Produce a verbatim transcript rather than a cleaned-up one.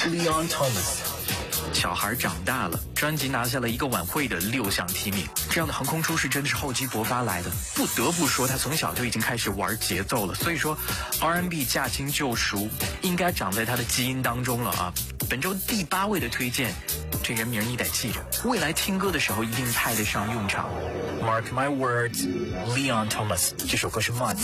Leon Thomas。 小孩长大了，专辑拿下了一个晚会的六项提名，这样的横空出世真的是厚积薄发来的。不得不说，他从小就已经开始玩节奏了，所以说 R and B 驾轻就熟，应该长在他的基因当中了啊。本周第八位的推荐，这人名你得记着，未来听歌的时候一定派得上用场。Mark my words， Leon Thomas， 这首歌是 Month。